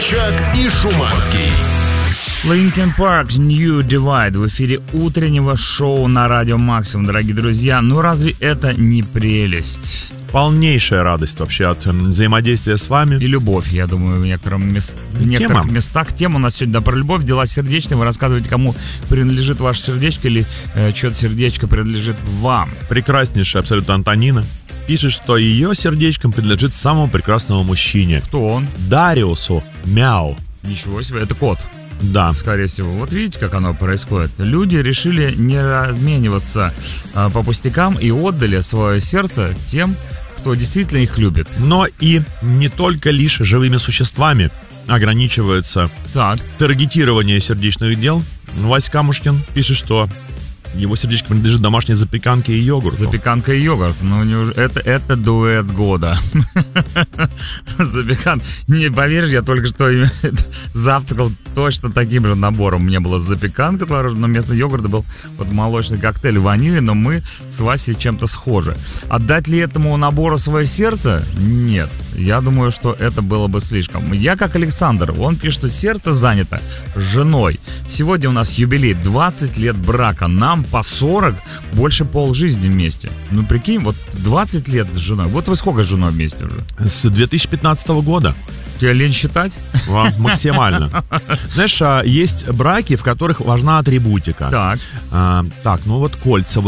Собчак и Шуманский. Linkin Park New Divide в эфире утреннего шоу на Радио Максимум, дорогие друзья. Ну разве это не прелесть? Полнейшая радость вообще от взаимодействия с вами. И любовь, я думаю, в некоторых местах. Тема у нас сегодня про любовь, дела сердечные. Вы рассказываете, кому принадлежит ваше сердечко или чье-то сердечко принадлежит вам. Прекраснейшая абсолютно Антонина пишет, что ее сердечком принадлежит самому прекрасному мужчине. Кто он? Дариусу Мяу. Ничего себе, это кот. Да. Скорее всего. Вот видите, как оно происходит. Люди решили не размениваться по пустякам и отдали свое сердце тем, кто действительно их любит. Но и не только лишь живыми существами ограничивается таргетирование сердечных дел. Вася Камушкин пишет, что его сердечко принадлежит домашней запеканке и йогурту. Запеканка и йогурт. Ну, это дуэт года. Запеканка. Не поверишь, я только что завтракал точно таким же набором. У меня была запеканка творожная, но вместо йогурта был вот молочный коктейль ванили, но мы с Васей чем-то схожи. Отдать ли этому набору свое сердце? Нет. Я думаю, что это было бы слишком. Я как Александр. Он пишет, что сердце занято женой. Сегодня у нас юбилей. 20 лет брака. Нам по 40, больше полжизни вместе. Ну, прикинь, вот 20 лет с женой. Вот вы сколько с женой вместе уже? С 2015 года. Тебе лень считать? Максимально. Знаешь, есть браки, в которых важна атрибутика. Так, ну вот кольца.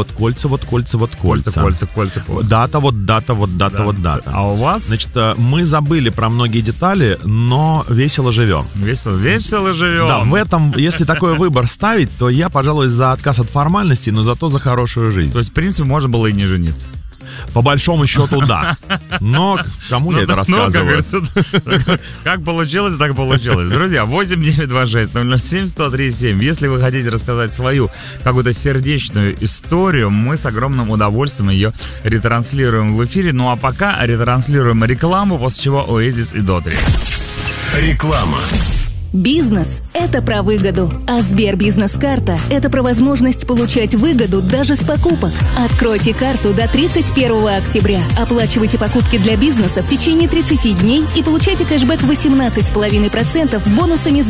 Дата. А у вас? Значит, мы забыли про многие детали, но весело живем. Весело живем. Да, в этом, если такой выбор ставить, то я, пожалуй, за отказ от формальностей, но зато за хорошую жизнь. То есть, в принципе, можно было и не жениться. По большому счету, да. Но кому я это рассказываю? Как получилось, так получилось. Друзья, 8-926-007-1037. Если вы хотите рассказать свою какую-то сердечную историю, мы с огромным удовольствием ее ретранслируем в эфире. Ну а пока ретранслируем рекламу, после чего Oasis и Дотри. Реклама. Бизнес – это про выгоду, а Сбербизнес-карта – это про возможность получать выгоду даже с покупок. Откройте карту до 31 октября, оплачивайте покупки для бизнеса в течение 30 дней и получайте кэшбэк 18,5% бонусами